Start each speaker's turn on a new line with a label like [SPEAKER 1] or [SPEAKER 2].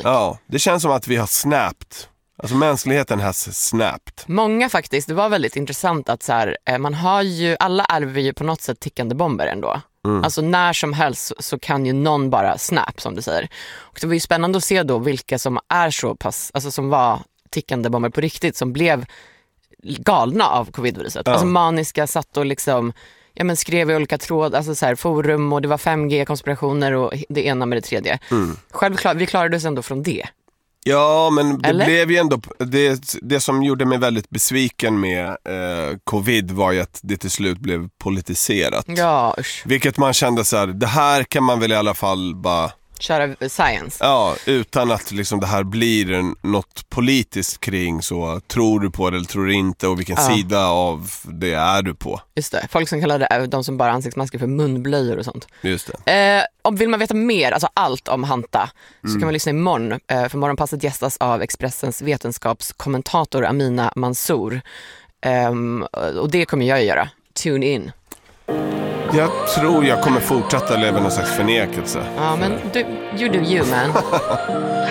[SPEAKER 1] Ja, det känns som att vi har snapped. Alltså mänskligheten has snapped.
[SPEAKER 2] Många faktiskt, det var väldigt intressant att så här, man har ju, alla ärver ju på något sätt tickande bomber ändå. Alltså när som helst så kan ju någon bara snap, som du säger. Och det var ju spännande att se då vilka som är så pass, alltså som var tickande bomber på riktigt, som blev galna av covid-viruset. Alltså maniska, satt och liksom skrev i olika tråd, alltså så här, forum, och det var 5G-konspirationer och det ena med det tredje. Självklart, vi klarade oss ändå från det.
[SPEAKER 1] Ja, men det blev ju ändå det som gjorde mig väldigt besviken med covid var ju att det till slut blev politiserat.
[SPEAKER 2] Ja, usch.
[SPEAKER 1] Vilket man kände så här, det här kan man väl i alla fall bara
[SPEAKER 2] köra science.
[SPEAKER 1] Ja, utan att liksom det här blir något politiskt kring, så tror du på det eller tror du inte, och vilken sida av det är du på. Just
[SPEAKER 2] det, folk som kallar det, de som bara har ansiktsmasker, för munblöjor och sånt.
[SPEAKER 1] Just det.
[SPEAKER 2] Om vill man veta mer, alltså allt om Hanta, så kan man lyssna imorgon. För morgonpasset gästas av Expressens vetenskapskommentator Amina Mansour. Och det kommer jag göra. Tune in.
[SPEAKER 1] Jag tror jag kommer fortsätta leva någon slags förnekelse.
[SPEAKER 2] Ja, men you do you, man.